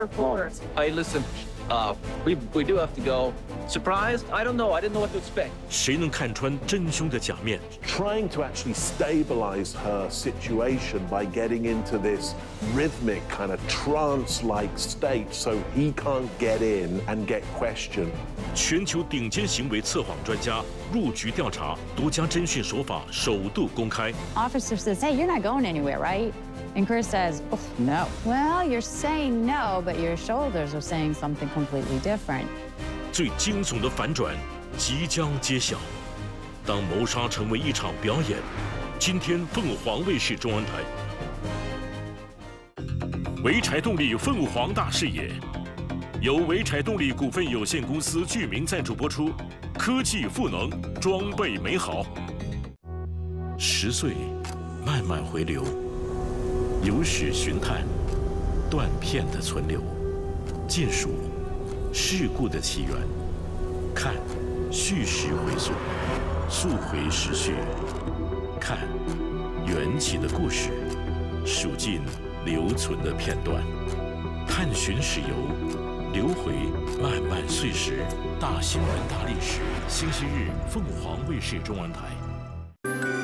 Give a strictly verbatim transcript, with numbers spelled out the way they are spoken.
reporters. Hey, listen, uh, we we do have to go. Surprised? I don't know. I didn't know what to expect. 谁能看穿真凶的假面？ Trying to actually stabilize her situation by getting into this rhythmic kind of trance-like state so he can't get in and get questioned. 全球顶尖行为测谎专家入局调查，独家侦讯手法首度公开。 Officer says, "Hey, you're not going anywhere, right?" And Chris says, oh, "No." Well, you're saying no, but your shoulders are saying something completely different. 最惊悚的反转即将揭晓。当谋杀成为一场表演，今天凤凰卫视中文台。潍柴动力凤凰大视野，由潍柴动力股份有限公司剧名赞助播出。科技赋能，装备美好。十岁，慢慢回流，有史寻探，断片的存留，尽数。 事故的起源，看叙事回溯，溯回时序，看缘起的故事，数尽留存的片段，探寻史游，流回漫漫岁时，大新闻大历史。星期日，凤凰卫视中文台。